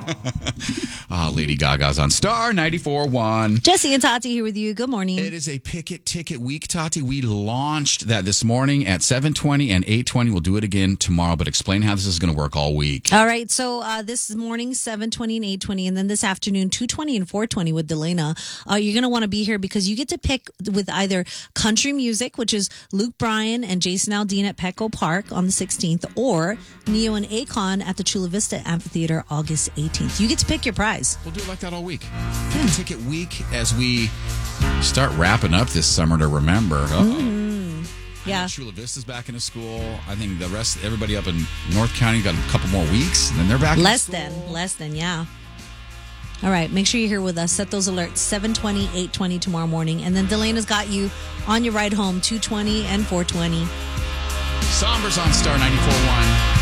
Lady Gaga's on Star 94.1. Jesse and Tati here with you. Good morning. It is a Picket Ticket Week, Tati. We launched that this morning at 7:20 and 8:20. We'll do it again tomorrow, but explain how this is going to work all week. All right. So this morning, 7:20 and 8:20, and then this afternoon, 2:20 and 4:20 with Delana. You're going to want to be here because you get to pick with either country music, which is Luke Bryan and Jason Aldean at Petco Park on the 16th, or Neo and Akon at the Chula Vista Amphitheater August 18th. You get to pick your prize. We'll do it like that all week. Picket Ticket Week as we start wrapping up this summer to remember. Yeah. Chula Vista's back into school. I think the rest, everybody up in North County got a couple more weeks, and then they're back Less in school. than, yeah. All right, make sure you're here with us. Set those alerts, 7:20, 8:20 tomorrow morning. And then Delana's got you on your ride home, 2:20 and 4:20. Sombers on Star 94.1.